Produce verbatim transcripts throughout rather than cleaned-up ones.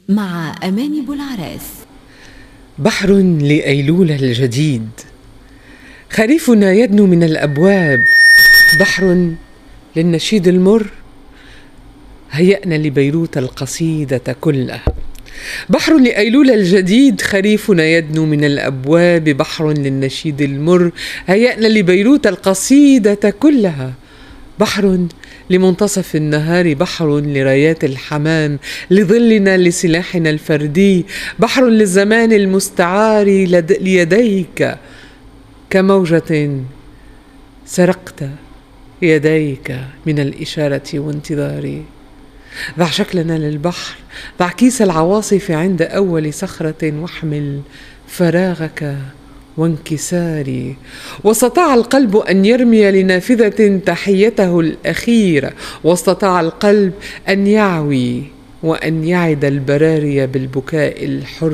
مع أماني بولعراس. بحر لأيلول الجديد، خريفنا يدنو من الأبواب. بحر للنشيد المر، هيأنا لبيروت القصيدة كلها. بحر لأيلول الجديد، خريفنا يدنو من الأبواب. بحر للنشيد المر، هيأنا لبيروت القصيدة كلها. بحر لمنتصف النهار، بحر لرايات الحمام، لظلنا لسلاحنا الفردي. بحر للزمان المستعار ليديك، كموجة سرقت يديك من الإشارة وانتظاري. ضع شكلنا للبحر، ضع كيس العواصف عند أول صخرة، واحمل فراغك وانكساري. واستطاع القلب أن يرمي لنافذة تحيته الأخيرة، واستطاع القلب أن يعوي وأن يعد البراري بالبكاء الحر.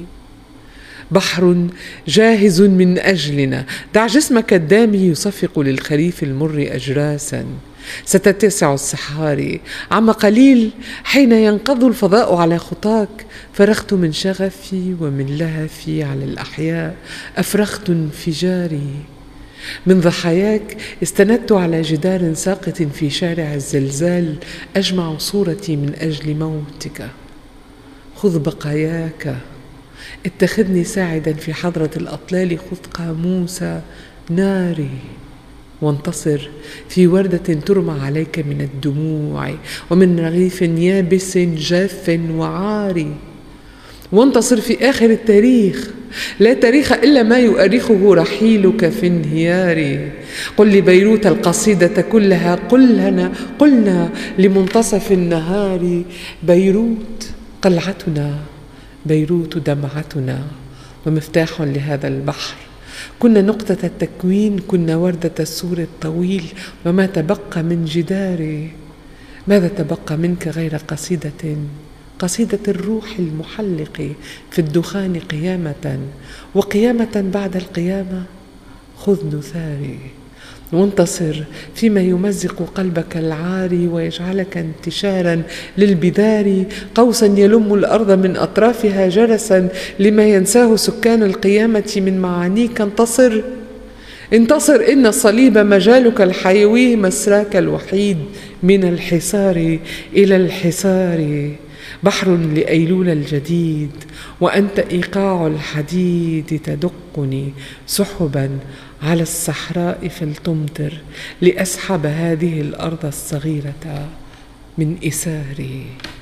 بحر جاهز من أجلنا، دع جسمك الدامي يصفق للخريف المر أجراسا. ستتسع الصحاري عما قليل حين ينقض الفضاء على خطاك. فرغت من شغفي ومن لهفي على الأحياء، أفرغت انفجاري. من ضحاياك استندت على جدار ساقط في شارع الزلزال، أجمع صورتي من أجل موتك. خذ بقاياك، اتخذني ساعدا في حضرة الأطلال. خذ قاموس ناري وانتصر في وردة ترمى عليك من الدموع، ومن رغيف يابس جاف وعاري. وانتصر في آخر التاريخ، لا تاريخ إلا ما يؤرخه رحيلك في انهياري. قل لبيروت القصيدة كلها، قلنا قلنا لمنتصف النهار. بيروت قلعتنا، بيروت دمعتنا، ومفتاح لهذا البحر. كنا نقطة التكوين، كنا وردة السور الطويل، وما تبقى من جداري. ماذا تبقى منك غير قصيدة، قصيدة الروح المحلق في الدخان قيامة، وقيامة بعد القيامة. خذ نثاري وانتصر فيما يمزق قلبك العاري، ويجعلك انتشارا للبذار، قوسا يلم الأرض من أطرافها، جرسا لما ينساه سكان القيامة من معانيك. انتصر انتصر، إن الصليب مجالك الحيوي، مسراك الوحيد من الحصار إلى الحصار. بحر لأيلول الجديد، وأنت إيقاع الحديد. تدقني سحبا على الصحراء فلتمطر، لأسحب هذه الأرض الصغيرة من إساري.